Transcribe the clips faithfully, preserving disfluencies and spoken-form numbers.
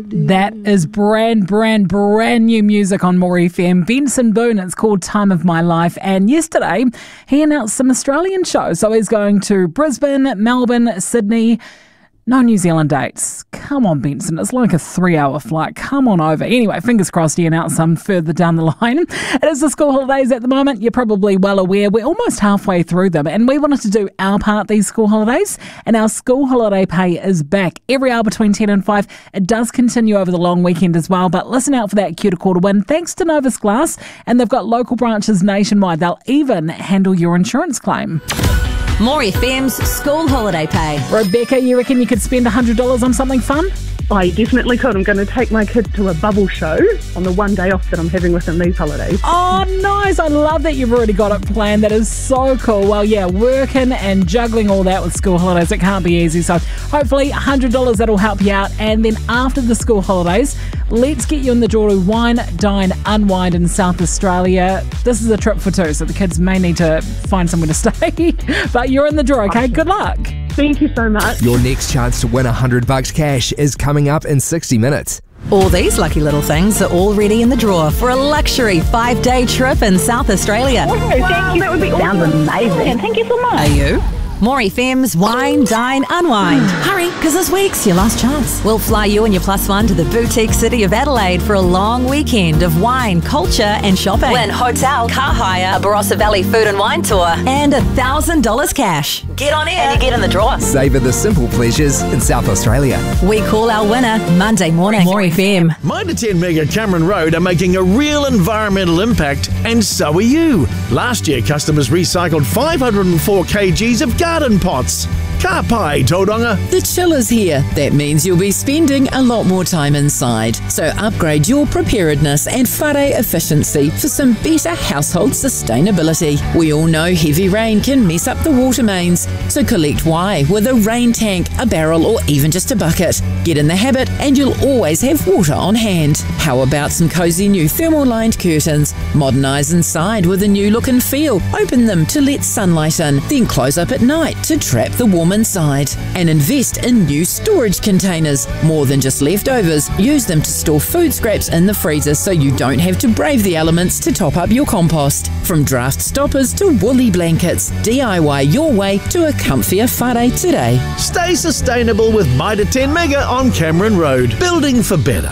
That is brand, brand, brand new music on More F M. Benson Boone, it's called Time of My Life. And yesterday, he announced some Australian shows. So he's going to Brisbane, Melbourne, Sydney. No New Zealand dates. Come on, Benson. It's like a three-hour flight. Come on over. Anyway, fingers crossed he announced some further down the line. It is the school holidays at the moment. You're probably well aware. We're almost halfway through them, and we wanted to do our part these school holidays, and our school holiday pay is back every hour between ten and five. It does continue over the long weekend as well, but listen out for that Q to quarter win thanks to Novus Glass, and they've got local branches nationwide. They'll even handle your insurance claim. More F M's school holiday pay. Rebecca, you reckon you could spend one hundred dollars on something fun? I definitely could. I'm going to take my kids to a bubble show on the one day off that I'm having with them these holidays. Oh, nice. I love that you've already got it planned. That is so cool. Well, yeah, working and juggling all that with school holidays, it can't be easy. So hopefully one hundred dollars, that'll help you out. And then after the school holidays, let's get you in the draw to Wine, Dine, Unwind in South Australia. This is a trip for two, so the kids may need to find somewhere to stay. But you're in the draw, okay? Good luck. Thank you so much. Your next chance to win one hundred bucks cash is coming up in sixty minutes. All these lucky little things are already in the draw for a luxury five-day trip in South Australia. Oh, wow, thank you. That would be awesome. Sounds amazing. Thank you so much. Are you? More F M's Wine, Dine, Unwind. Hurry, because this week's your last chance. We'll fly you and your plus one to the boutique city of Adelaide for a long weekend of wine, culture and shopping. Win hotel, car hire, a Barossa Valley food and wine tour, and one thousand dollars cash. Get on in and you get in the draw. Savour the simple pleasures in South Australia. We call our winner Monday morning. More F M. Mitre ten Mega Cameron Road are making a real environmental impact, and so are you. Last year, customers recycled five hundred four kilograms of garden pots. Ka pai, Tauranga. The chill is here. That means you'll be spending a lot more time inside. So upgrade your preparedness and whare efficiency for some better household sustainability. We all know heavy rain can mess up the water mains. So collect Y with a rain tank, a barrel or even just a bucket. Get in the habit and you'll always have water on hand. How about some cosy new thermal lined curtains? Modernise inside with a new look and feel. Open them to let sunlight in, then close up at night to trap the warm inside. And invest in new storage containers. More than just leftovers, use them to store food scraps in the freezer so you don't have to brave the elements to top up your compost. From draft stoppers to woolly blankets, D I Y your way to a comfier whare today. Stay sustainable with Mitre ten Mega on Cameron Road. Building for better.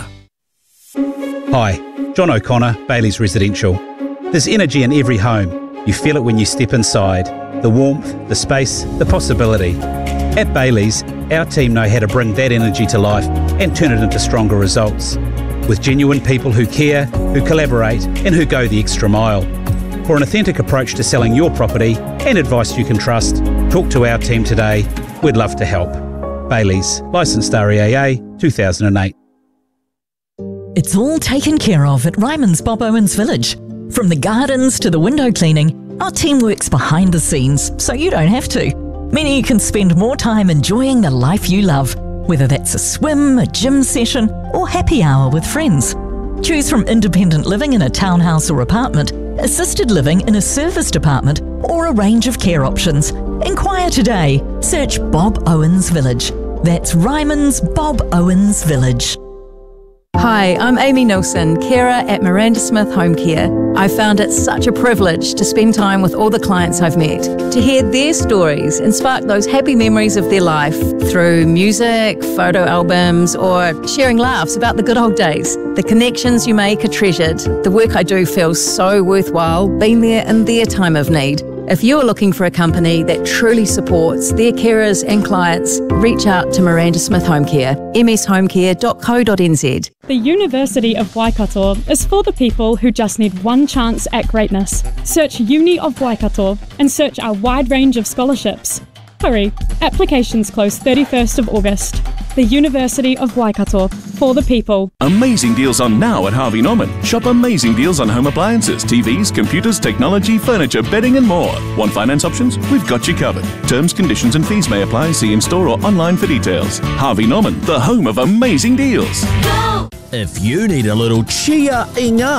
Hi, John O'Connor, Bailey's Residential. There's energy in every home. You feel it when you step inside. The warmth, the space, the possibility. At Bailey's, our team know how to bring that energy to life and turn it into stronger results. With genuine people who care, who collaborate and who go the extra mile. For an authentic approach to selling your property and advice you can trust, talk to our team today. We'd love to help. Bailey's, licensed R E A A two thousand eight. It's all taken care of at Ryman's Bob Owens Village. From the gardens to the window cleaning, our team works behind the scenes so you don't have to. Meaning you can spend more time enjoying the life you love, whether that's a swim, a gym session or happy hour with friends. Choose from independent living in a townhouse or apartment, assisted living in a serviced apartment or a range of care options. Inquire today. Search Bob Owens Village. That's Ryman's Bob Owens Village. Hi, I'm Amy Nilsson, carer at Miranda Smith Home Care. I found it such a privilege to spend time with all the clients I've met, to hear their stories and spark those happy memories of their life through music, photo albums, or sharing laughs about the good old days. The connections you make are treasured. The work I do feels so worthwhile, being there in their time of need. If you're looking for a company that truly supports their carers and clients, reach out to Miranda Smith Home Care, m s home care dot co dot n z. The University of Waikato is for the people who just need one chance at greatness. Search Uni of Waikato and search our wide range of scholarships. Hurry, applications close thirty-first of August. The University of Waikato, for the people. Amazing deals on now at Harvey Norman. Shop amazing deals on home appliances, T Vs, computers, technology, furniture, bedding and more. Want finance options? We've got you covered. Terms, conditions and fees may apply. See in store or online for details. Harvey Norman, the home of amazing deals. Go! If you need a little cheering up,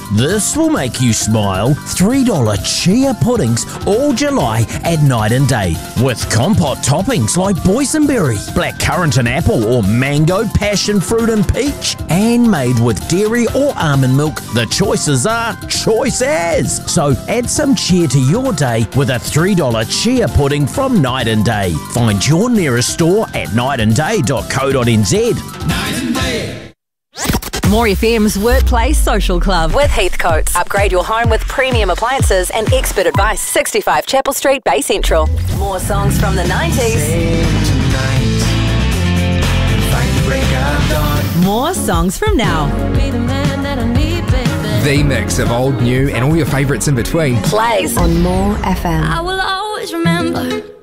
This will make you smile. three dollar chia puddings all July at Night and Day. With compote toppings like boysenberry, blackcurrant and apple, or mango, passion fruit and peach. And made with dairy or almond milk, the choices are choice as. So add some chia to your day with a three dollar chia pudding from Night and Day. Find your nearest store at night and day dot co dot n z. Night and Day. More F M's Workplace Social Club with Heathcotes. Upgrade your home with premium appliances and expert advice. sixty-five Chapel Street, Bay Central. More songs from the nineties. More songs from now. The mix of old, new, and all your favourites in between plays on More F M. I will always remember